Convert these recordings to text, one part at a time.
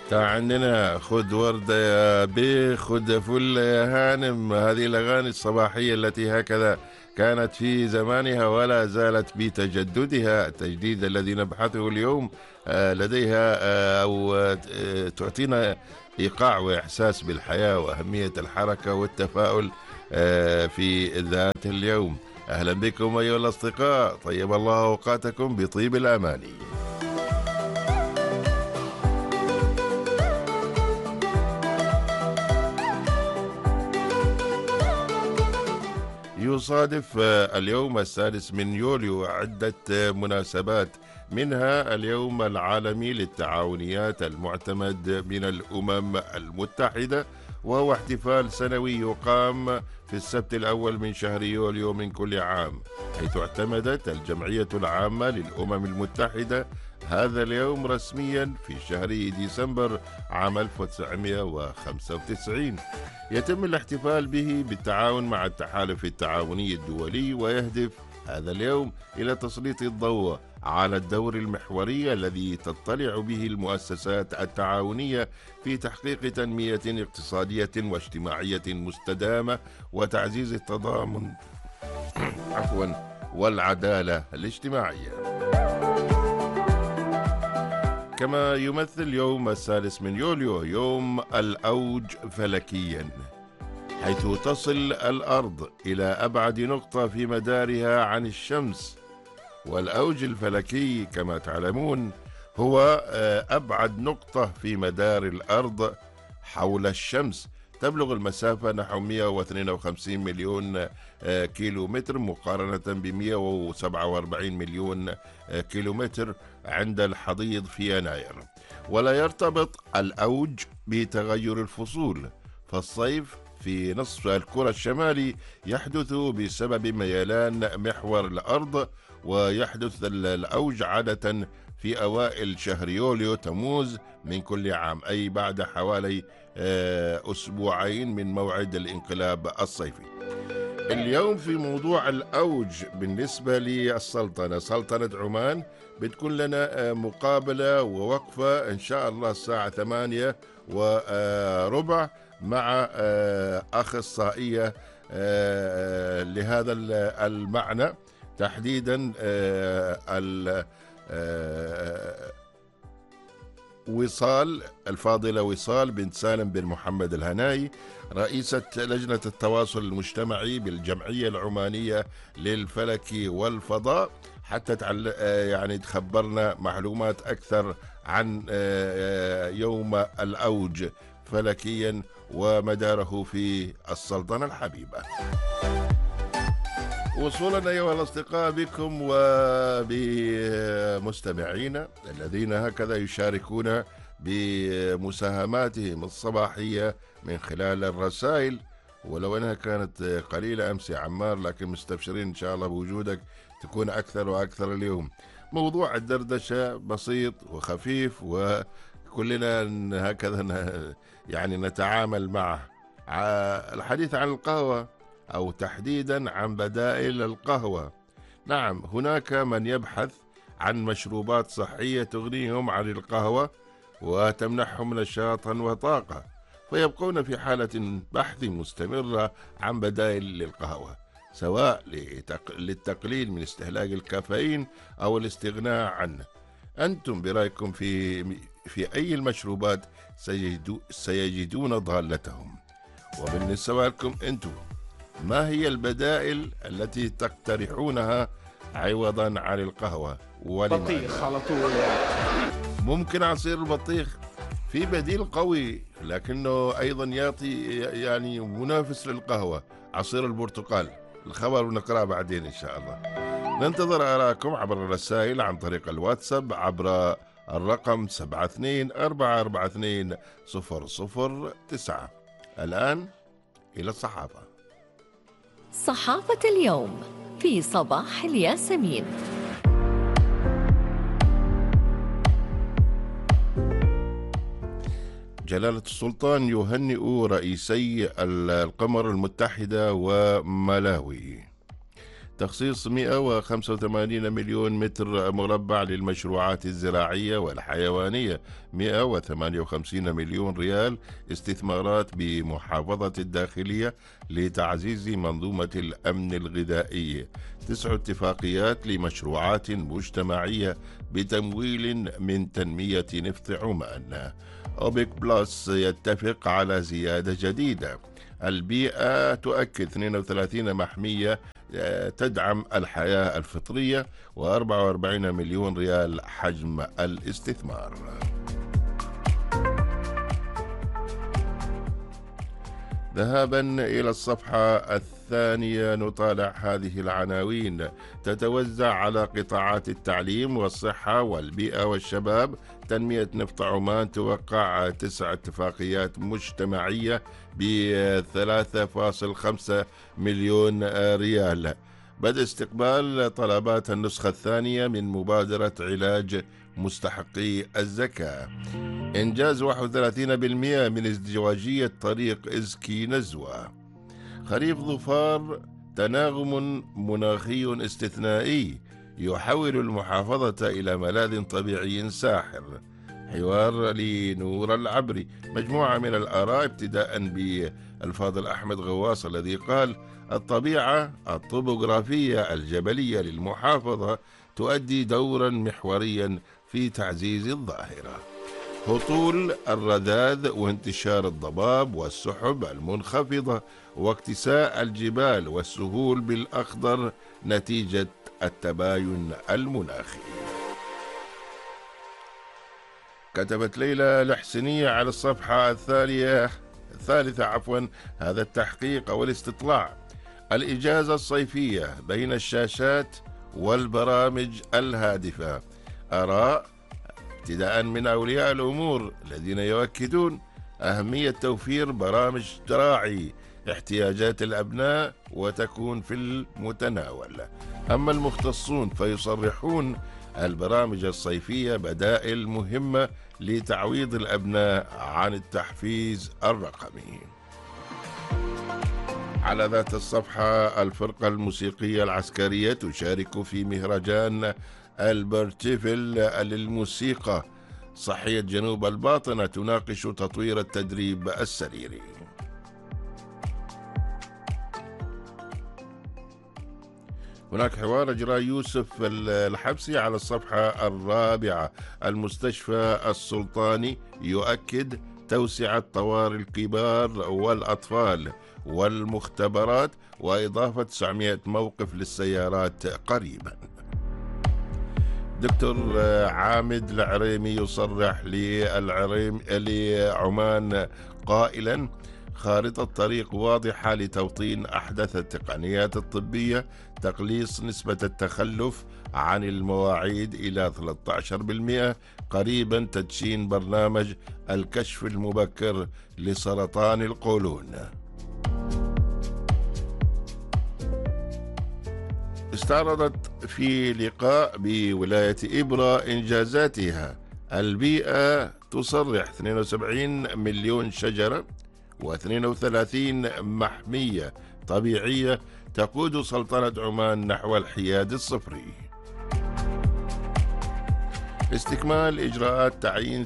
تعال عندنا خذ وردة يا بي، خذ فل يا هانم. هذه الأغاني الصباحية التي هكذا كانت في زمانها ولا زالت بتجددها. التجديد الذي نبحثه اليوم لديها أو تعطينا إيقاع وإحساس بالحياة وأهمية الحركة والتفاؤل في ذات اليوم. أهلا بكم أيها الأصدقاء، طيب الله أوقاتكم بطيب الأماني. يصادف اليوم 6 من يوليو عدة مناسبات، منها اليوم العالمي للتعاونيات المعتمد من الأمم المتحدة، وهو احتفال سنوي يقام في السبت الأول من شهر يوليو من كل عام، حيث اعتمدت الجمعية العامة للأمم المتحدة هذا اليوم رسميا في شهر ديسمبر عام 1995. يتم الاحتفال به بالتعاون مع التحالف التعاوني الدولي، ويهدف هذا اليوم إلى تسليط الضوء على الدور المحوري الذي تطلع به المؤسسات التعاونية في تحقيق تنمية اقتصادية واجتماعية مستدامة وتعزيز التضامن والعدالة الاجتماعية. كما يمثل يوم 6 من يوليو يوم الأوج فلكيا، حيث تصل الأرض إلى أبعد نقطة في مدارها عن الشمس. والأوج الفلكي كما تعلمون هو أبعد نقطة في مدار الأرض حول الشمس، تبلغ المسافة نحو 152 مليون كيلومتر مقارنة ب 147 مليون كيلومتر عند الحضيض في يناير. ولا يرتبط الأوج بتغير الفصول، فالصيف في نصف الكرة الشمالي يحدث بسبب ميلان محور الأرض، ويحدث الأوج عادة في أوائل شهر يوليو تموز من كل عام، أي بعد حوالي أسبوعين من موعد الانقلاب الصيفي. اليوم في موضوع الأوج بالنسبة للسلطنة، سلطنة عمان، بتكون لنا مقابلة ووقفة إن شاء الله الساعة 8:15 مع أخصائية لهذا المعنى تحديدا، وصال الفاضلة وصال بنت سالم بن محمد الهناي، رئيسة لجنة التواصل المجتمعي بالجمعية العمانية للفلك والفضاء، حتى يعني تخبرنا معلومات أكثر عن يوم الأوج فلكيا ومداره في السلطنة الحبيبة. وصولا أيها الأصدقاء بكم وبمستمعينا الذين هكذا يشاركون بمساهماتهم الصباحية من خلال الرسائل، ولو أنها كانت قليلة أمس يا عمار، لكن مستبشرين إن شاء الله بوجودك تكون أكثر وأكثر اليوم. موضوع الدردشة بسيط وخفيف وكلنا هكذا يعني نتعامل معه. الحديث عن القهوة، أو تحديدا عن بدائل القهوة. نعم، هناك من يبحث عن مشروبات صحية تغنيهم عن القهوة وتمنحهم نشاطا وطاقة، فيبقون في حالة بحث مستمرة عن بدائل للقهوة، سواء للتقليل من استهلاك الكافيين أو الاستغناء عنه. أنتم برأيكم في أي المشروبات سيجدون ضالتهم؟ وبالنسبة لكم أنتم، ما هي البدائل التي تقترحونها عوضا عن القهوة؟ بطيخ على طول. ممكن عصير البطيخ في بديل قوي، لكنه أيضا يعطي يعني منافس للقهوة، عصير البرتقال. الخبر ونقرأ بعدين إن شاء الله. ننتظر آراءكم عبر الرسائل عن طريق الواتساب عبر الرقم 72442009. الآن إلى الصحافة. صحافة اليوم في صباح الياسمين. جلالة السلطان يهنئ رئيسي القمر المتحدة وملاوي. تخصيص 185 مليون متر مربع للمشروعات الزراعية والحيوانية، 158 مليون ريال استثمارات بمحافظة الداخلية لتعزيز منظومة الأمن الغذائي، 9 اتفاقيات لمشروعات مجتمعية بتمويل من تنمية نفط عمان. أوبك بلس يتفق على زيادة جديدة. البيئة تؤكد 32 محمية تدعم الحياة الفطرية، و44 مليون ريال حجم الاستثمار. ذهابا إلى الصفحة الثانية نطالع هذه العناوين. تتوزع على قطاعات التعليم والصحة والبيئة والشباب. تنمية نفط عمان توقع 9 اتفاقيات مجتمعية ب 3.5 مليون ريال. بدء استقبال طلبات النسخة الثانية من مبادرة علاج مستحقي الزكاة. إنجاز 31% من ازدواجية طريق إزكي نزوة. خريف ظفار تناغم مناخي استثنائي يحول المحافظة إلى ملاذ طبيعي ساحر. حوار لنور العبري. مجموعة من الآراء ابتداء بالفاضل أحمد غواص الذي قال: الطبيعة الطبوغرافية الجبلية للمحافظة تؤدي دورا محوريا في تعزيز الظاهرة. هطول الرذاذ وانتشار الضباب والسحب المنخفضة واكتساء الجبال والسهول بالأخضر نتيجة التباين المناخي. كتبت ليلى الحسينية على الصفحة الثالثة هذا التحقيق أو الاستطلاع: الإجازة الصيفية بين الشاشات والبرامج الهادفة. آراء ابتداء من أولياء الأمور الذين يؤكدون أهمية توفير برامج تراعي احتياجات الأبناء وتكون في المتناول. أما المختصون فيصرحون البرامج الصيفية بدائل مهمة لتعويض الأبناء عن التحفيز الرقمي. على ذات الصفحة: الفرقة الموسيقية العسكرية تشارك في مهرجان البرتيفل للموسيقى. صحية جنوب الباطنة تناقش تطوير التدريب السريري. هناك حوار أجرى يوسف الحبسي على الصفحة الرابعة. المستشفى السلطاني يؤكد توسعة طوارئ الكبار والأطفال والمختبرات وإضافة 900 موقف للسيارات قريبا. دكتور عامد العريمي يصرح لعمان قائلا: خارطة طريق واضحة لتوطين أحدث التقنيات الطبية، تقليص نسبة التخلف عن المواعيد إلى 13%، قريبا تدشين برنامج الكشف المبكر لسرطان القولون. استعرضت في لقاء بولاية إبرا إنجازاتها. البيئة تصرح 72 مليون شجرة و32 محمية طبيعية تقود سلطنة عمان نحو الحياد الصفري. استكمال إجراءات تعيين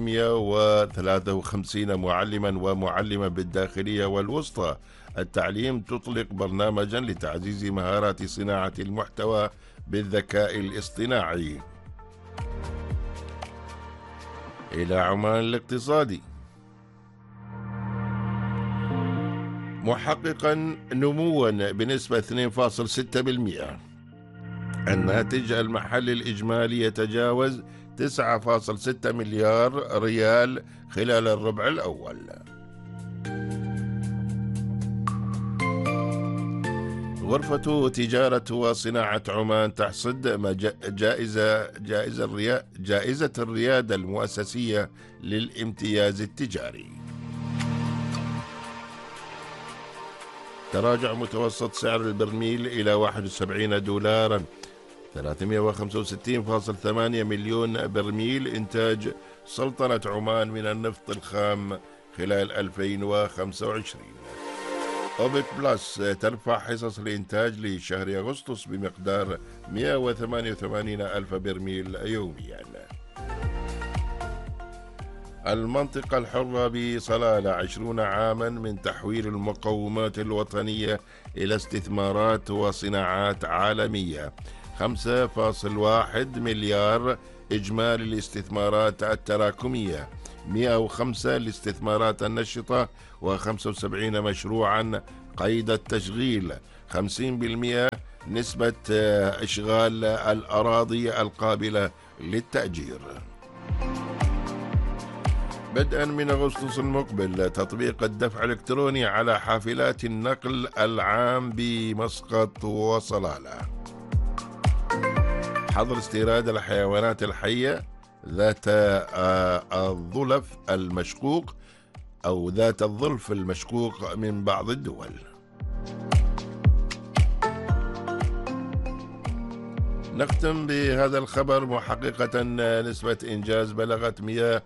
853 معلما ومعلمة بالداخلية والوسطى. التعليم تطلق برنامجا لتعزيز مهارات صناعة المحتوى بالذكاء الاصطناعي. إلى عمان الاقتصادي. محققا نموا بنسبة 2.6%. الناتج المحلي الإجمالي يتجاوز 9.6 مليار ريال خلال الربع الأول. غرفة تجارة وصناعة عمان تحصد جائزة الريادة المؤسسية للامتياز التجاري. تراجع متوسط سعر البرميل إلى $71، 365.8 مليون برميل إنتاج سلطنة عمان من النفط الخام خلال 2025. أوبك بلس ترفع حصص الإنتاج لشهر أغسطس بمقدار 188 ألف برميل يوميا. المنطقة الحرة بصلالة 20 عاما من تحويل المقومات الوطنية إلى استثمارات وصناعات عالمية. 5.1 مليار إجمالي الاستثمارات التراكمية، 105 الاستثمارات النشطة، و75 مشروعا قيد التشغيل. 50% نسبة إشغال الأراضي القابلة للتأجير. بدءا من أغسطس المقبل تطبيق الدفع الإلكتروني على حافلات النقل العام بمسقط وصلالة. حظر استيراد الحيوانات الحية ذات الظلف المشقوق أو ذات الظلف المشقوق من بعض الدول. نختم بهذا الخبر. محققة نسبة إنجاز بلغت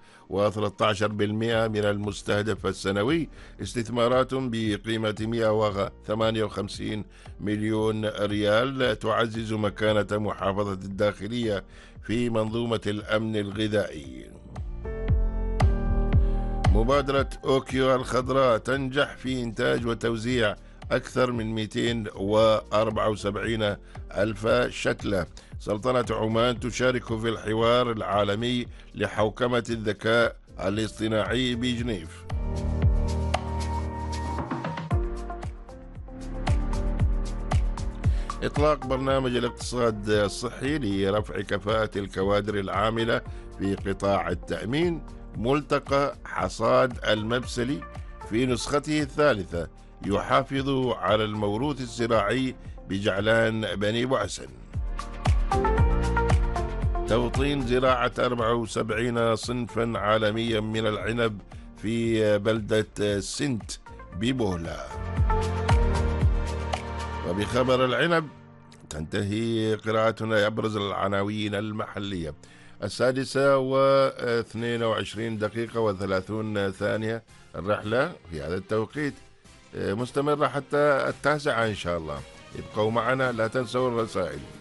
113% من المستهدف السنوي، استثمارات بقيمة 158 مليون ريال تعزز مكانة محافظة الداخلية في منظومة الأمن الغذائي. مبادرة أوكيو الخضراء تنجح في إنتاج وتوزيع أكثر من 274 ألف شتلة. سلطنة عمان تشارك في الحوار العالمي لحوكمة الذكاء الاصطناعي بجنيف. إطلاق برنامج الاقتصاد الصحي لرفع كفاءة الكوادر العاملة في قطاع التأمين. ملتقى حصاد المبسلي في نسخته الثالثة يحافظ على الموروث الزراعي بجعلان بني بعسن. توطين زراعة 74 صنفا عالميا من العنب في بلدة سنت ببولا. وبخبر العنب تنتهي قراءتنا أبرز العناوين المحلية. 6:22 و30 ثانية الرحلة في هذا التوقيت مستمرة حتى 9 إن شاء الله. ابقوا معنا، لا تنسوا الرسائل.